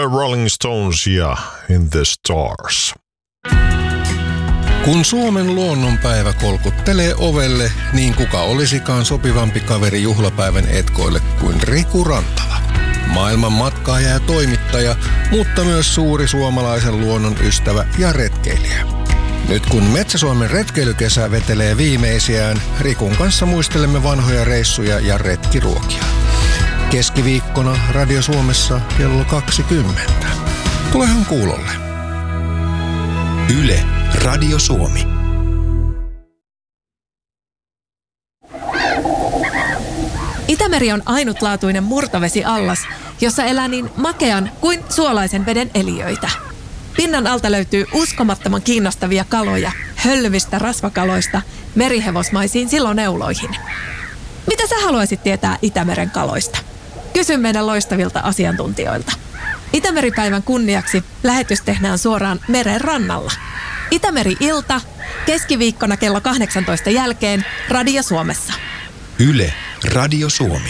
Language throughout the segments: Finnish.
Rolling Stones ja In the Stars. Kun Suomen luonnonpäivä kolkuttelee ovelle, niin kuka olisikaan sopivampi kaveri juhlapäivän etkoille kuin Riku Rantala. Maailman matkaaja ja toimittaja, mutta myös suuri suomalaisen luonnon ystävä ja retkeilijä. Nyt kun Metsä-Suomen retkeilykesä vetelee viimeisiään, Rikun kanssa muistelemme vanhoja reissuja ja retkiruokia. Keskiviikkona Radio Suomessa kello 20. Tulehan kuulolle. Yle, Radio Suomi. Itämeri on ainutlaatuinen murtovesiallas, jossa elää niin makean kuin suolaisen veden eliöitä. Pinnan alta löytyy uskomattoman kiinnostavia kaloja, hölvistä rasvakaloista merihevosmaisiin siloneuloihin. Mitä sä haluaisit tietää Itämeren kaloista? Kysy meidän loistavilta asiantuntijoilta. Itämeripäivän kunniaksi lähetys tehdään suoraan meren rannalla. Itämeri-ilta, keskiviikkona kello 18 jälkeen Radio Suomessa. Yle, Radio Suomi.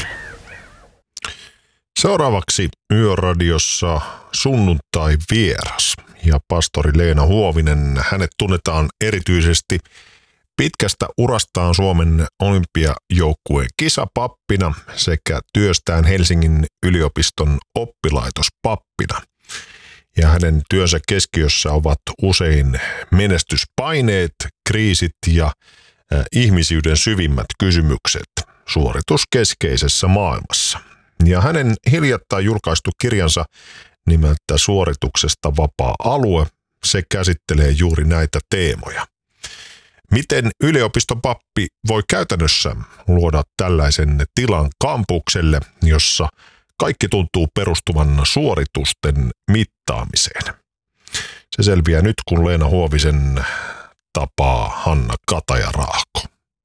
Seuraavaksi Yöradiossa sunnuntai vieras ja pastori Leena Huovinen. Hänet tunnetaan erityisesti pitkästä urastaan Suomen olympiajoukkueen kisapappina sekä työstään Helsingin yliopiston oppilaitospappina. Ja hänen työnsä keskiössä ovat usein menestyspaineet, kriisit ja ihmisyyden syvimmät kysymykset suorituskeskeisessä maailmassa. Ja hänen hiljattain julkaistu kirjansa nimeltä Suorituksesta vapaa alue, se käsittelee juuri näitä teemoja. Miten yliopistopappi voi käytännössä luoda tällaisen tilan kampukselle, jossa kaikki tuntuu perustuvan suoritusten mittaamiseen? Se selviää nyt, kun Leena Huovisen tapaa Hanna Kataja-Raahko.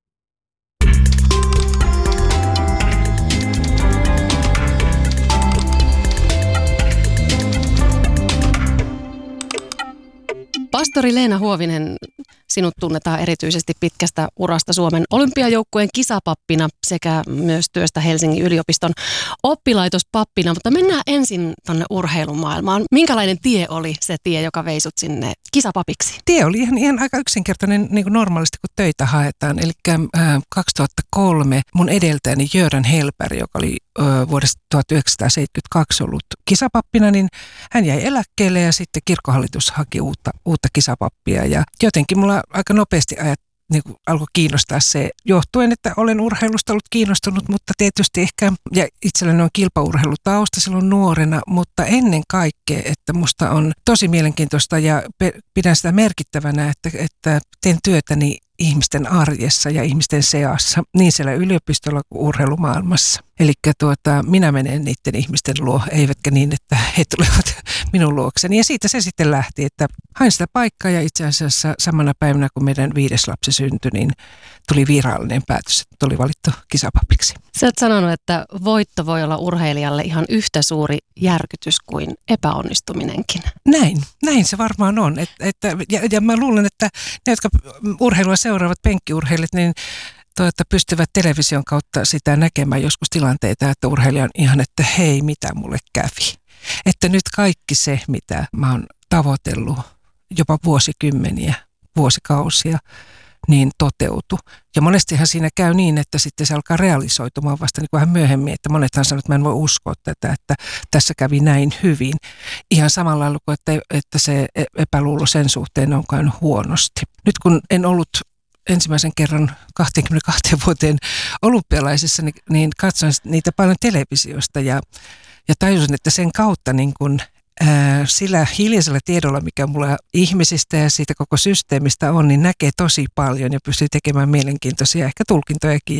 Pastori Leena Huovinen, sinut tunnetaan erityisesti pitkästä urasta Suomen olympiajoukkueen kisapappina sekä myös työstä Helsingin yliopiston oppilaitospappina. Mutta mennään ensin tuonne urheilumaailmaan. Minkälainen tie oli se tie, joka vei sut sinne kisapapiksi? Tie oli ihan aika yksinkertainen niin kuin normaalisti, kun töitä haetaan. Eli 2003 mun edeltäjäni Göran Hellberg, joka oli vuodesta 1972 ollut kisapappina, niin hän jäi eläkkeelle ja sitten kirkkohallitus haki uutta kisapappia. Ja jotenkin mulla aika nopeasti niin alkoi kiinnostaa se, johtuen, että olen urheilusta ollut kiinnostunut, mutta tietysti ehkä, ja itselläni on kilpaurheilutausta silloin nuorena, mutta ennen kaikkea, että musta on tosi mielenkiintoista ja pidän sitä merkittävänä, että teen työtäni ihmisten arjessa ja ihmisten seassa, niin siellä yliopistolla kuin urheilumaailmassa. Eli minä menen niiden ihmisten luo, eivätkä niin, että he tulevat minun luokseni. Ja siitä se sitten lähti, että hain sitä paikkaa ja itse asiassa samana päivänä, kun meidän 5. lapsi syntyi, niin tuli virallinen päätös, että tuli valittu kisapapiksi. Sä oot sanonut, että voitto voi olla urheilijalle ihan yhtä suuri järkytys kuin epäonnistuminenkin. Näin se varmaan on. Ja mä luulen, että ne, jotka urheilua seuraavat penkkiurheilijat, niin pystyvät television kautta sitä näkemään joskus tilanteita, että urheilija on ihan, että hei, mitä mulle kävi. Että nyt kaikki se, mitä mä oon tavoitellut jopa vuosikymmeniä, vuosikausia, niin toteutui. Ja monestihan siinä käy niin, että sitten se alkaa realisoitumaan vasta niin kuin vähän myöhemmin, että monethan sanoo, että mä en voi uskoa tätä, että tässä kävi näin hyvin. Ihan samalla lailla kuin, että se epäluulo sen suhteen on käynyt huonosti. Nyt kun en ollut ensimmäisen kerran 22 vuoteen olympialaisissa, niin katsoin niitä paljon televisiosta ja tajusin, että sen kautta niin kuin sillä hiljaisella tiedolla, mikä mulla ihmisistä ja siitä koko systeemistä on, niin näkee tosi paljon ja pystyy tekemään mielenkiintoisia ehkä tulkintojakin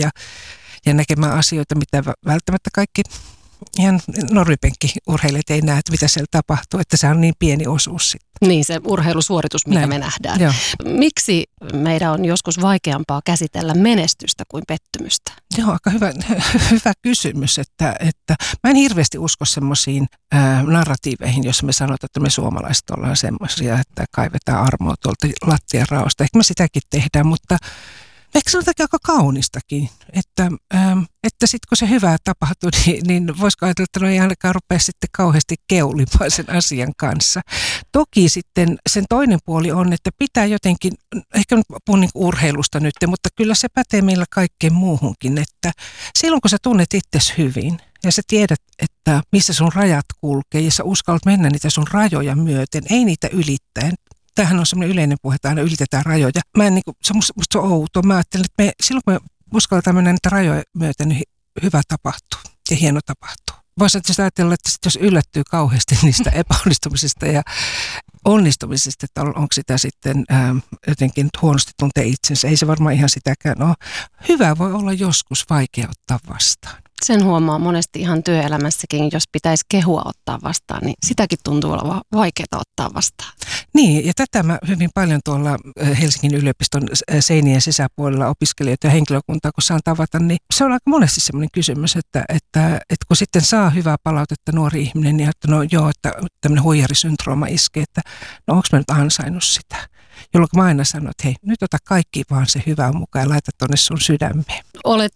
ja näkemään asioita, mitä välttämättä kaikki ihan normipenkkiurheilijat ei näe, että mitä siellä tapahtuu, että se on niin pieni osuus sitten. Niin, se urheilusuoritus, mikä me nähdään. Joo. Miksi meidän on joskus vaikeampaa käsitellä menestystä kuin pettymystä? Joo, aika hyvä kysymys, että mä en hirveästi usko semmoisiin narratiiveihin, jos me sanotaan, että me suomalaiset ollaan semmoisia, että kaivetaan armoa tuolta lattian raosta. Ehkä me sitäkin tehdään, mutta ehkä sanotaankin aika kaunistakin, että sitten kun se hyvää tapahtuu, niin voisiko ajatella, että no ei ainakaan rupea sitten kauheasti keulimaan sen asian kanssa. Toki sitten sen toinen puoli on, että pitää jotenkin, ehkä nyt puhun niin urheilusta nyt, mutta kyllä se pätee meillä kaikkeen muuhunkin, että silloin kun sä tunnet itsesi hyvin ja sä tiedät, että missä sun rajat kulkee ja sä uskallat mennä niitä sun rajoja myöten, ei niitä ylittäen. Tämähän on semmoinen yleinen puhe, että aina ylitetään rajoja. Musta se on outoa. Mä ajattelen, että silloin kun me uskalletaan mennä niitä rajoja myöten, niin hyvä tapahtuu ja hieno tapahtuu. Voisi ajatella, että jos yllättyy kauheasti niistä epäonnistumisista ja onnistumisesta, että onko sitä sitten jotenkin huonosti tuntee itsensä. Ei se varmaan ihan sitäkään ole. Hyvä voi olla joskus vaikea ottaa vastaan. Sen huomaa monesti ihan työelämässäkin, jos pitäisi kehua ottaa vastaan, niin sitäkin tuntuu olevan vaikeaa ottaa vastaan. Niin, ja tätä mä hyvin paljon tuolla Helsingin yliopiston seinien sisäpuolella opiskelijoita ja henkilökuntaa, kun saan tavata, niin se on aika monesti semmoinen kysymys, että kun sitten saa hyvää palautetta nuori ihminen, niin että no joo, että tämmöinen huijarisyndrooma iskee, että no onko mä nyt ansainnut sitä? Jolloin mä aina sanon, että hei, nyt ota kaikki vaan se hyvää mukaan ja laita tonne sun sydämeen. Olet